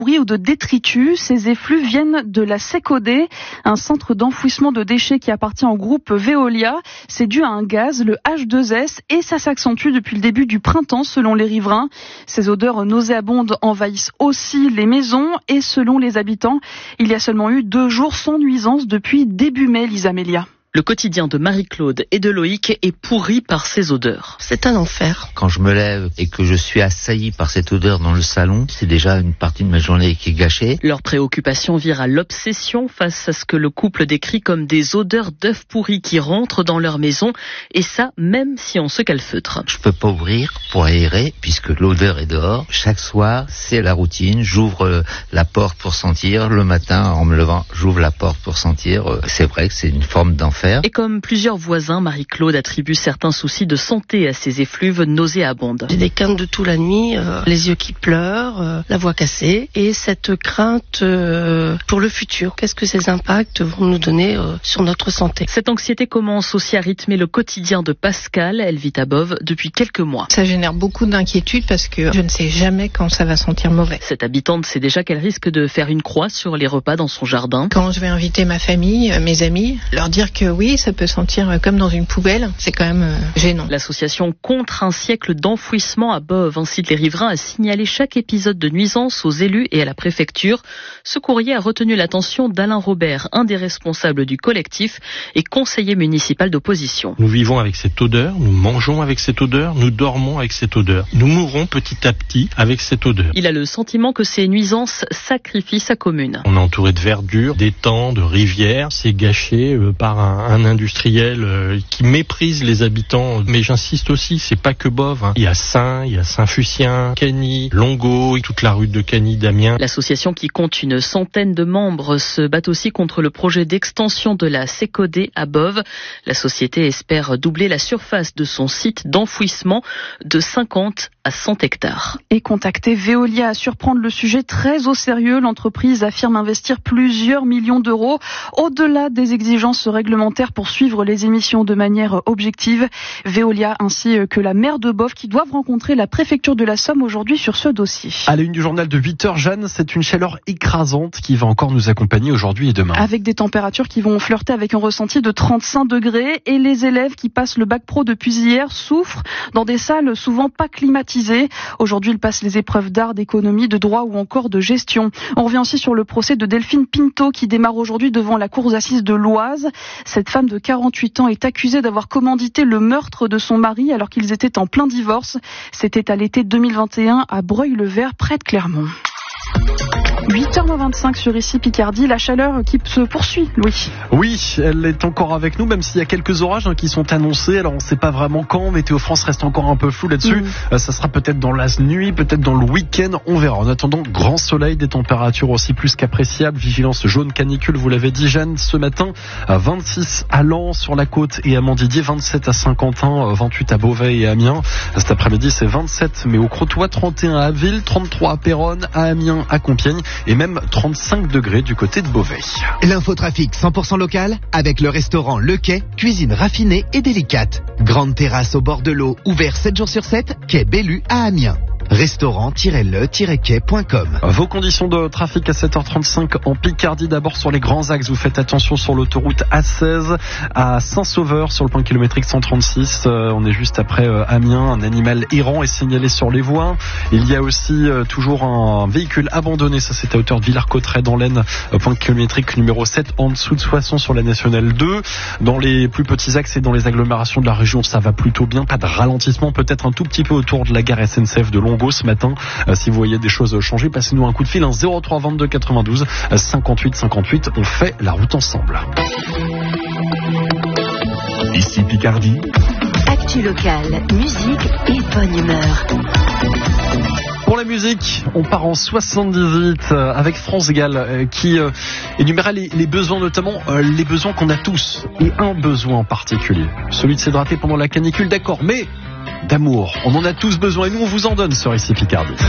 ou de détritus. Ces effluves viennent de la Secodé, un centre d'enfouissement de déchets qui appartient au groupe Veolia. C'est dû à un gaz, le H2S, et ça s'accentue depuis le début du printemps selon les riverains. Ces odeurs nauséabondes envahissent aussi les maisons et selon les habitants, il y a seulement eu 2 jours sans nuisance depuis début mai, Lisa Melia. Le quotidien de Marie-Claude et de Loïc est pourri par ces odeurs. C'est un enfer. Quand je me lève et que je suis assailli par cette odeur dans le salon, c'est déjà une partie de ma journée qui est gâchée. Leur préoccupation vire à l'obsession face à ce que le couple décrit comme des odeurs d'œufs pourris qui rentrent dans leur maison, et ça même si on se calfeutre. Je peux pas ouvrir pour aérer puisque l'odeur est dehors. Chaque soir, c'est la routine. J'ouvre la porte pour sentir. Le matin, en me levant, j'ouvre la porte pour sentir. C'est vrai que c'est une forme d'enfer. Et comme plusieurs voisins, Marie-Claude attribue certains soucis de santé à ces effluves nauséabondes. J'ai des quintes de tout la nuit, les yeux qui pleurent, la voix cassée et cette crainte pour le futur. Qu'est-ce que ces impacts vont nous donner sur notre santé? Cette anxiété commence aussi à rythmer le quotidien de Pascal. Elle vit à Boves depuis quelques mois. Ça génère beaucoup d'inquiétude parce que je ne sais jamais quand ça va sentir mauvais. Cette habitante sait déjà qu'elle risque de faire une croix sur les repas dans son jardin. Quand je vais inviter ma famille, mes amis, leur dire que oui, ça peut sentir comme dans une poubelle, c'est quand même gênant. L'association Contre un siècle d'enfouissement à Boves incite les riverains à signaler chaque épisode de nuisance aux élus et à la préfecture. Ce courrier a retenu l'attention d'Alain Robert, un des responsables du collectif et conseiller municipal d'opposition. Nous vivons avec cette odeur, nous mangeons avec cette odeur, nous dormons avec cette odeur. Nous mourrons petit à petit avec cette odeur. Il a le sentiment que ces nuisances sacrifient sa commune. On est entouré de verdure, d'étangs, de rivières. C'est gâché par un industriel qui méprise les habitants. Mais j'insiste aussi, c'est pas que Boves. Il y a Saint-Fucien, Cagny, Longo, toute la rue de Cagny, d'Amiens. L'association qui compte une centaine de membres se bat aussi contre le projet d'extension de la Secodé à Boves. La société espère doubler la surface de son site d'enfouissement de 50 à 100 hectares. Et contacter Veolia assure prendre le sujet très au sérieux. L'entreprise affirme investir plusieurs millions d'euros au-delà des exigences réglementaires pour suivre les émissions de manière objective. Veolia ainsi que la maire de Boves qui doivent rencontrer la préfecture de la Somme aujourd'hui sur ce dossier. À la une du journal de 8h, Jeanne, c'est une chaleur écrasante qui va encore nous accompagner aujourd'hui et demain. Avec des températures qui vont flirter avec un ressenti de 35 degrés et les élèves qui passent le bac pro depuis hier souffrent dans des salles souvent pas climatisées. Aujourd'hui, ils passent les épreuves d'art, d'économie, de droit ou encore de gestion. On revient aussi sur le procès de Delphine Pinto qui démarre aujourd'hui devant la cour d'assises de l'Oise. Cette femme de 48 ans est accusée d'avoir commandité le meurtre de son mari alors qu'ils étaient en plein divorce. C'était à l'été 2021 à Breuil-le-Vert, près de Clermont. 8h25 sur ici Picardie, la chaleur qui se poursuit, Louis. Oui, elle est encore avec nous, même s'il y a quelques orages qui sont annoncés. Alors on ne sait pas vraiment quand, Météo France reste encore un peu flou là-dessus. Ça sera peut-être dans la nuit, peut-être dans le week-end, on verra. En attendant, grand soleil, des températures aussi plus qu'appréciables. Vigilance jaune canicule, vous l'avez dit Jeanne, ce matin, 26 à Lens sur la côte et à Montdidier, 27 à Saint-Quentin, 28 à Beauvais et à Amiens. Cet après-midi, c'est 27, mais au Crotoy, 31 à Abbeville, 33 à Péronne, à Amiens, à Compiègne et même 35 degrés du côté de Beauvais. L'infotrafic 100% local avec le restaurant Le Quai, cuisine raffinée et délicate. Grande terrasse au bord de l'eau, ouvert 7 jours sur 7, quai Bellu à Amiens. Restaurant-le-quai.com. Vos conditions de trafic à 7h35 en Picardie. D'abord sur les grands axes, vous faites attention sur l'autoroute A16 à Saint-Sauveur sur le point kilométrique 136. On est juste après Amiens. Un animal errant est signalé sur les voies. Il y a aussi toujours un véhicule abandonné. Ça c'est à hauteur de Villars-Cotterêts dans l'Aisne, point kilométrique numéro 7 en dessous de Soissons sur la nationale 2. Dans les plus petits axes et dans les agglomérations de la région, ça va plutôt bien. Pas de ralentissement, peut-être un tout petit peu autour de la gare SNCF de Longo ce matin. Si vous voyez des choses changer, passez-nous un coup de fil, 03 22 92 58 58. On fait la route ensemble. Ici Picardie. Actu locale, musique et bonne humeur. Pour la musique, on part en 78 avec France Gall qui énuméra les besoins, notamment les besoins qu'on a tous et un besoin en particulier, celui de s'hydrater pendant la canicule, d'accord, mais d'amour, on en a tous besoin et nous on vous en donne sur ici Picardie.